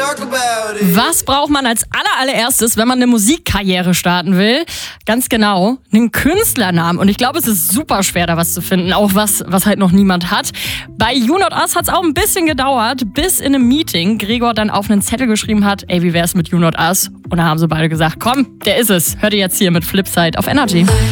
Was braucht man als allererstes, wenn man eine Musikkarriere starten will? Ganz genau, einen Künstlernamen. Und ich glaube, es ist super schwer, da was zu finden. Auch was halt noch niemand hat. Bei You Not Us hat es auch ein bisschen gedauert, bis in einem Meeting Gregor dann auf einen Zettel geschrieben hat, ey, wie wär's mit You Not Us? Und da haben sie beide gesagt, komm, der ist es. Hört ihr jetzt hier mit Flipside auf Energy.